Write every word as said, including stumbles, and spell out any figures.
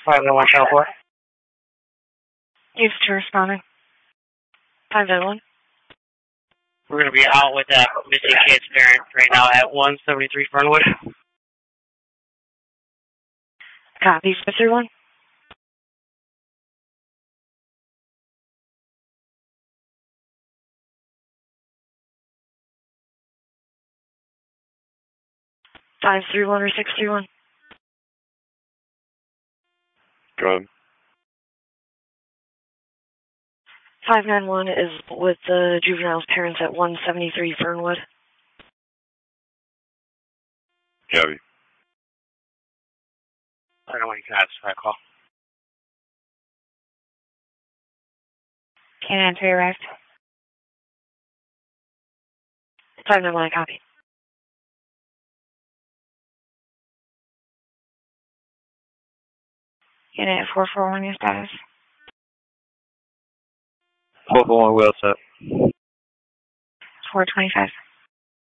five nine one Channel four. Use to responding. five nine one. We're going to be out with that missing kids parent right now at one seventy-three Fernwood. Copy, five three one. five three one or six three one. Go ahead. five nine one is with the juvenile's parents at one seventy-three Fernwood. Copy. I don't know when you can answer that call. Can't answer your arrived. five nine one, I copy. Unit four four one, your status. four four one, well set. four twenty-five.